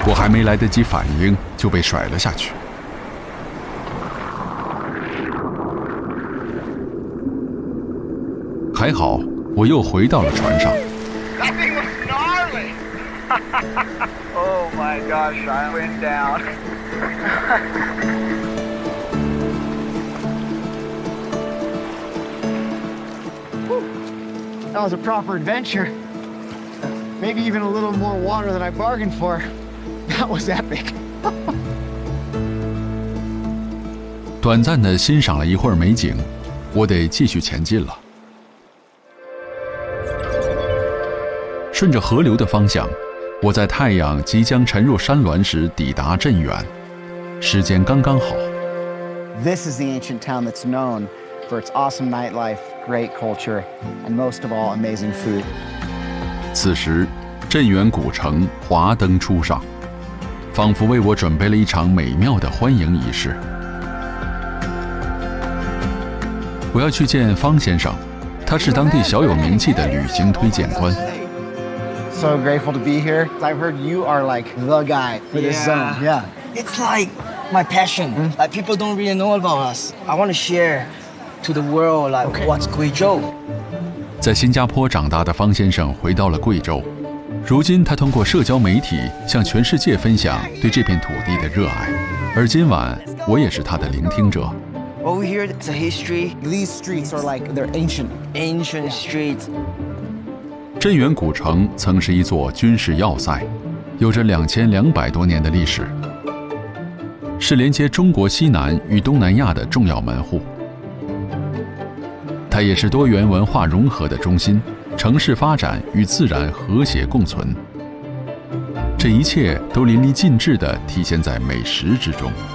我还没来得及反应，就被甩了下去。还好，我又回到了船上。 Oh my gosh, I went down. That was a proper adventure. Maybe even a little more water than I bargained for. That was epic. 短暂地欣赏了一会儿美景，我得继续前进了。顺着河流的方向，我在太阳即将沉入山峦时抵达镇远，时间刚刚好。 This is the ancient town that's known for its awesome nightlife, great culture, and most of all, amazing food. 此时，镇远古城华灯初上，仿佛为我准备了一场美妙的欢迎仪式。我要去见方先生，他是当地小有名气的旅行推荐官。 So grateful to be here. I've heard you are like the guy for this zone. Yeah. It's like my passion. Like people don't really know about us. I want to share to the world like what's Guizhou. 在新加坡长大的方先生回到了贵州，如今他通过社交媒体向全世界分享对这片土地的热爱，而今晚我也是他的聆听者。 Over here, it's a history. These streets are like they're ancient. Ancient streets. 镇远古城曾是一座军事要塞，有着2200多年的历史，是连接中国西南与东南亚的重要门户。它也是多元文化融合的中心，城市发展与自然和谐共存。这一切都淋漓尽致地体现在美食之中。